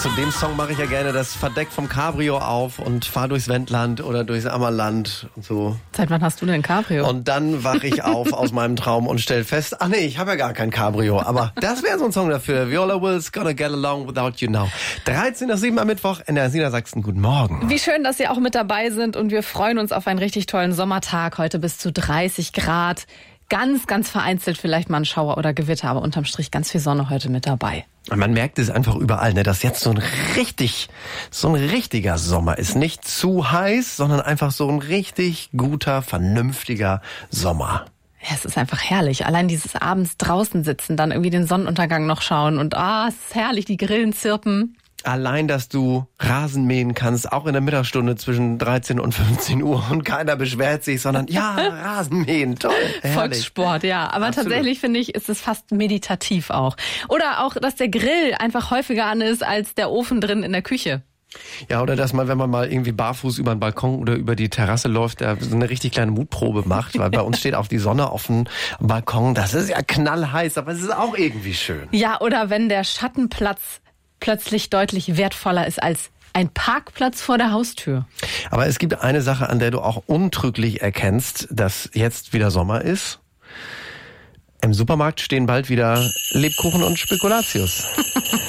zu dem Song mache ich ja gerne das Verdeck vom Cabrio auf und fahre durchs Wendland oder durchs Ammerland und so. Seit wann hast du denn Cabrio? Und dann wache ich auf aus meinem Traum und stelle fest, ach nee, ich habe ja gar kein Cabrio. Aber das wäre so ein Song dafür. Viola Wills, Gonna Get Along Without You Now. 13:07 am Mittwoch in der Niedersachsen. Guten Morgen. Wie schön, dass Sie auch mit dabei sind und wir freuen uns auf einen richtig tollen Sommertag. Heute bis zu 30 Grad. Ganz, ganz vereinzelt vielleicht mal ein Schauer oder Gewitter, aber unterm Strich ganz viel Sonne heute mit dabei. Man merkt es einfach überall, ne, dass jetzt so ein richtiger Sommer ist. Nicht zu heiß, sondern einfach so ein richtig guter, vernünftiger Sommer. Ja, es ist einfach herrlich. Allein dieses abends draußen sitzen, dann irgendwie den Sonnenuntergang noch schauen und es ist herrlich, die Grillen zirpen. Allein, dass du Rasen mähen kannst, auch in der Mittagsstunde zwischen 13 und 15 Uhr und keiner beschwert sich, sondern ja, Rasen mähen, toll, herrlich. Volkssport, ja. Aber Absolut. Tatsächlich finde ich, ist es fast meditativ auch. Oder auch, dass der Grill einfach häufiger an ist als der Ofen drin in der Küche. Ja, oder dass man, wenn man mal irgendwie barfuß über den Balkon oder über die Terrasse läuft, da so eine richtig kleine Mutprobe macht, weil bei uns steht auch die Sonne auf dem Balkon. Das ist ja knallheiß, aber es ist auch irgendwie schön. Ja, oder wenn der Schattenplatz plötzlich deutlich wertvoller ist als ein Parkplatz vor der Haustür. Aber es gibt eine Sache, an der du auch untrüglich erkennst, dass jetzt wieder Sommer ist. Im Supermarkt stehen bald wieder Lebkuchen und Spekulatius.